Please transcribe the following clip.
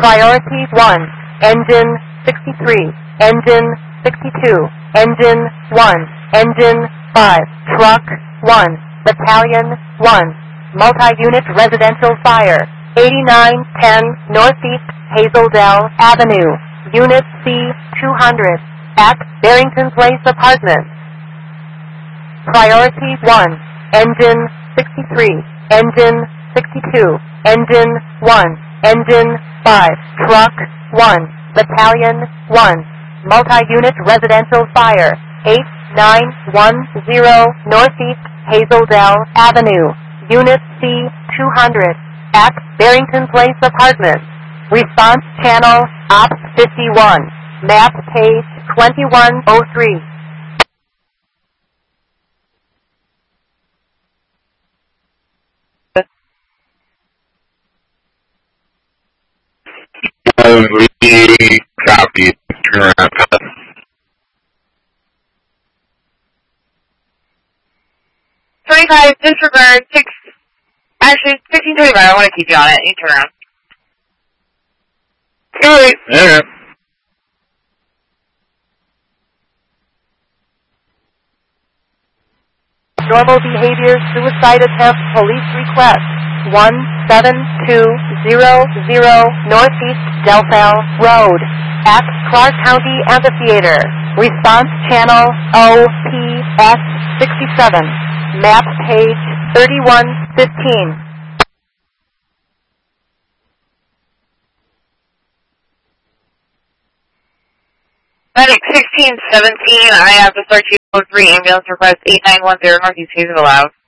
Priority 1, engine 63, engine 62, engine 1, engine 5, truck 1, battalion 1, multi-unit residential fire, 8910 Northeast Hazeldale Avenue, Unit C200, at Barrington Place Apartments. Priority 1, engine 63, engine 62, engine 1, engine 5, truck 1, battalion 1, multi-unit residential fire, 8910 Northeast Hazeldale Avenue, Unit C200, at Barrington Place Apartments. Response channel, Ops 51, map page 2103. We copy. Turn around. 25, disregard, 1625, I want to keep you on it. You turn around. Alright. Alright. Normal behavior, suicide attempt, police request, 17200 Northeast Delphal Road, at Clark County Amphitheater. Response channel, OPS 67, map page 3115. Medic 1617, I have to start 203, ambulance request 8910 Northeast Hazel Ave.